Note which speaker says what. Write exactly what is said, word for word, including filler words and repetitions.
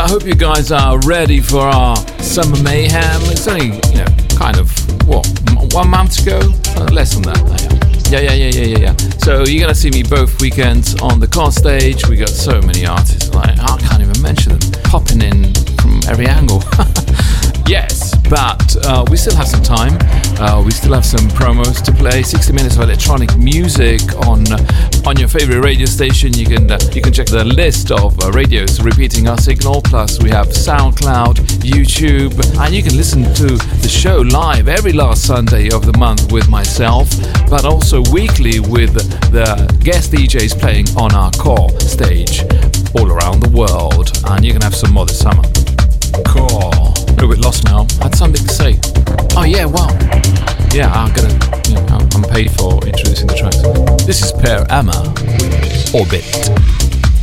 Speaker 1: I hope you guys are ready for our summer mayhem. It's only, you know, kind of, what, one month to go? Uh, less than that, yeah. Yeah, yeah, yeah, yeah, yeah. So you're gonna see me both weekends on the core stage. We got so many artists, like, I can't even mention them, popping in from every angle. Yes, but uh, we still have some time. Uh, we still have some promos to play. sixty minutes of electronic music on on your favorite radio station. You can uh, you can check the list of uh, radios repeating our signal. Plus, we have SoundCloud, YouTube, and you can listen to the show live every last Sunday of the month with myself, but also weekly with the guest D Js playing on our core stage all around the world. And you can have some more this summer. Core. A little bit lost now. I had something to say. Oh yeah, wow. Yeah, I'm gonna. You know, I'm paid for introducing the tracks. This is Per Amma, Orbit.